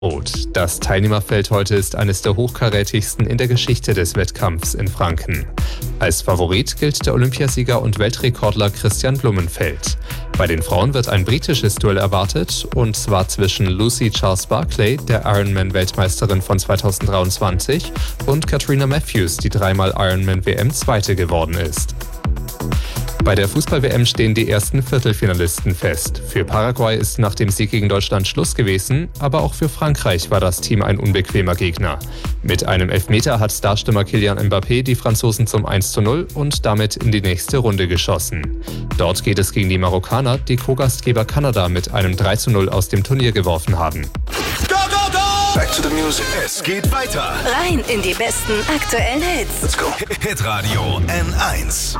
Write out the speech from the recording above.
Das Teilnehmerfeld heute ist eines der hochkarätigsten in der Geschichte des Wettkampfs in Franken. Als Favorit gilt der Olympiasieger und Weltrekordler Christian Blumenfeld. Bei den Frauen wird ein britisches Duell erwartet, und zwar zwischen Lucy Charles-Barclay, der Ironman-Weltmeisterin von 2023, und Katrina Matthews, die dreimal Ironman-WM-Zweite geworden ist. Bei der Fußball-WM stehen die ersten Viertelfinalisten fest. Für Paraguay ist nach dem Sieg gegen Deutschland Schluss gewesen, aber auch für Frankreich war das Team ein unbequemer Gegner. Mit einem Elfmeter hat Starstürmer Kylian Mbappé die Franzosen zum 1:0 und damit in die nächste Runde geschossen. Dort geht es gegen die Marokkaner, die Co-Gastgeber Kanada mit einem 3:0 aus dem Turnier geworfen haben. Go, go, go! Back to the music. Es geht weiter. Rein in die besten aktuellen Hits. Let's go. Hitradio N1.